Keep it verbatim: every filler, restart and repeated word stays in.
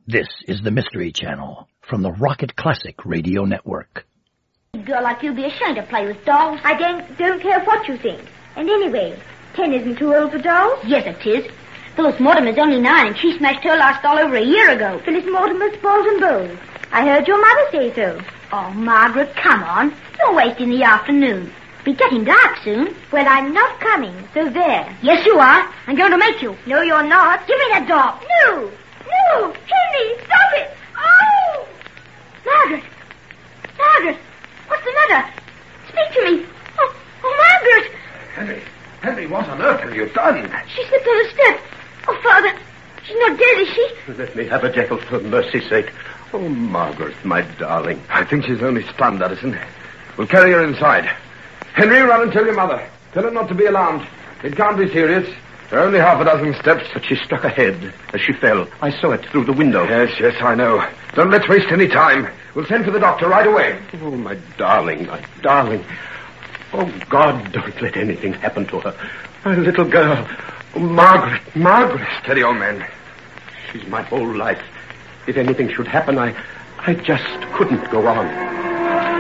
This is the Mystery Channel from the Rocket Classic Radio Network. A girl like you'd be ashamed to play with dolls. I don't, don't care what you think. And anyway, ten isn't too old for dolls. Yes, it is. Phyllis Mortimer's only nine, and she smashed her last doll over a year ago. Phyllis Mortimer spoils and bowls. I heard your mother say so. Oh, Margaret, come on. You're wasting the afternoon. Be getting dark soon. Well, I'm not coming, so there. Yes, you are. I'm going to make you. No, you're not. Give me that doll. No. No. Henry, stop it. Oh! Margaret. Margaret. What's the matter? Speak to me. Oh, oh, Margaret. Henry. Henry, what on earth have you done? She slipped on a step. Oh, Father. She's not dead, is she? Let me have a Jekyll, for mercy's sake. Oh, Margaret, my darling. I think she's only stunned, Addison. We'll carry her inside. Henry, run and tell your mother. Tell her not to be alarmed. It can't be serious. There are only half a dozen steps. But she struck her head as she fell. I saw it through the window. Yes, yes, I know. Don't let's waste any time. We'll send for the doctor right away. Oh, my darling, my darling. Oh, God, don't let anything happen to her. My little girl. Oh, Margaret, Margaret. Steady, old man. She's my whole life. If anything should happen, I, I just couldn't go on.